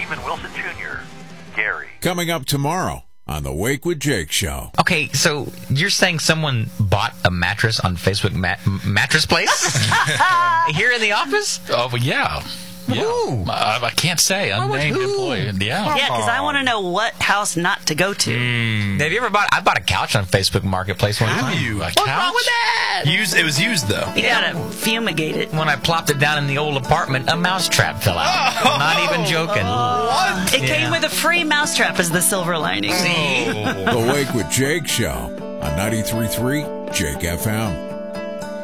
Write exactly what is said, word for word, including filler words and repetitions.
Benjamin Wilson Junior, Gary. Coming up tomorrow on the Wake with Jake show. Okay, so you're saying someone bought a mattress on Facebook mat- Mattress Place? Here in the office? Oh, well, yeah. Yeah. I, I can't say. Unnamed employee. Yeah. Yeah, because I want to know what house not to go to. Mm. Have you ever bought... I bought a couch on Facebook Marketplace one time. Have you? A What's couch? wrong with that? Used, it was used, though. You gotta fumigate it. When I plopped it down in the old apartment, a mousetrap fell out. Oh. Not even joking. What? It Yeah. came with a free mousetrap as the silver lining. See? The Wake with Jake show on ninety-three point three Jake F M.